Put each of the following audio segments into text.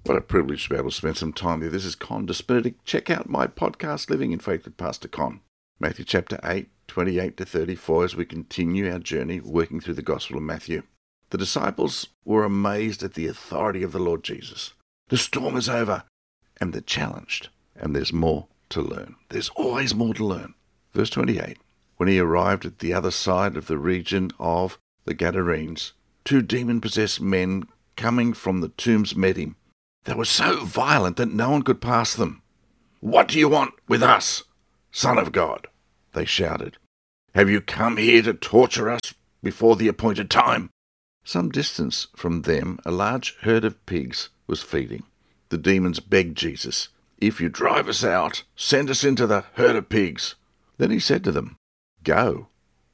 What a privilege to be able to spend some time here. This is Con Dispiritic. Check out my podcast, Living in Faith with Pastor Con. Matthew chapter 8, 28 to 34, as we continue our journey working through the Gospel of Matthew. The disciples were amazed at the authority of the Lord Jesus. The storm is over, and they're challenged, and there's more to learn. There's always more to learn. Verse 28, when he arrived at the other side of the region of the Gadarenes, 2 demon-possessed men coming from the tombs met him. They were so violent that no one could pass them. "What do you want with us, Son of God?" they shouted. "Have you come here to torture us before the appointed time?" Some distance from them, a large herd of pigs was feeding. The demons begged Jesus, "If you drive us out, send us into the herd of pigs." Then he said to them, "Go."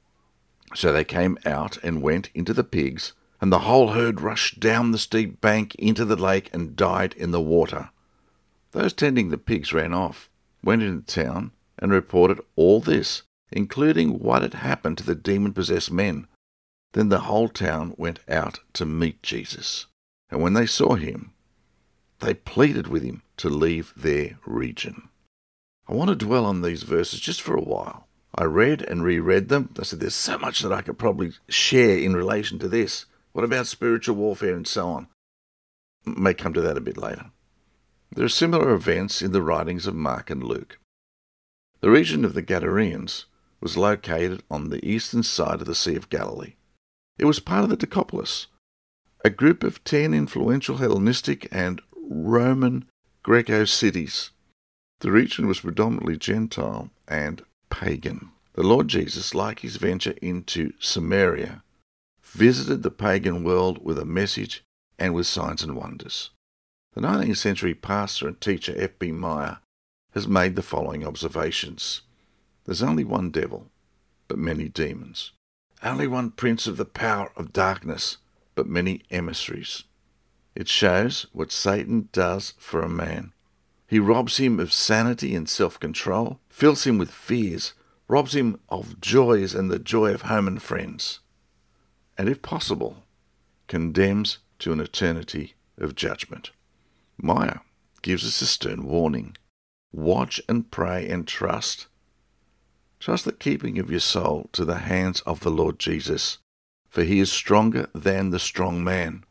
So they came out and went into the pigs, and the whole herd rushed down the steep bank into the lake and died in the water. Those tending the pigs ran off, went into town, and reported all this, including what had happened to the demon-possessed men. Then the whole town went out to meet Jesus, and when they saw him, they pleaded with him to leave their region. I want to dwell on these verses just for a while. I read and reread them. I said, there's so much that I could probably share in relation to this. What about spiritual warfare and so on? May come to that a bit later. There are similar events in the writings of Mark and Luke. The region of the Gadarenes was located on the eastern side of the Sea of Galilee. It was part of the Decapolis, a group of 10 influential Hellenistic and Roman Greco cities. The region was predominantly Gentile and pagan. The Lord Jesus, like his venture into Samaria, visited the pagan world with a message and with signs and wonders. The 19th century pastor and teacher F.B. Meyer has made the following observations. There's only one devil, but many demons. Only one prince of the power of darkness, but many emissaries. It shows what Satan does for a man. He robs him of sanity and self-control, fills him with fears, robs him of joys and the joy of home and friends, and if possible, condemns to an eternity of judgment. Meyer gives us a stern warning. Watch and pray and trust. Trust the keeping of your soul to the hands of the Lord Jesus, for he is stronger than the strong man.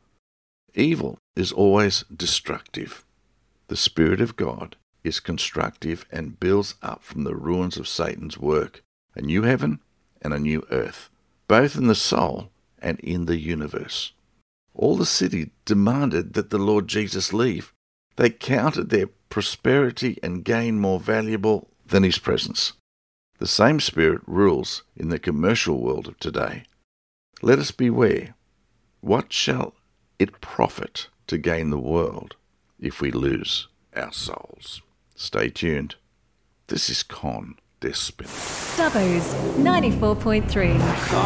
Evil is always destructive. The Spirit of God is constructive and builds up from the ruins of Satan's work a new heaven and a new earth, both in the soul and in the universe. All the city demanded that the Lord Jesus leave. They counted their prosperity and gain more valuable than his presence. The same spirit rules in the commercial world of today. Let us beware. What shall it profit to gain the world if we lose our souls? Stay tuned. This is Con Dispiritic. Dubbo's 94.3.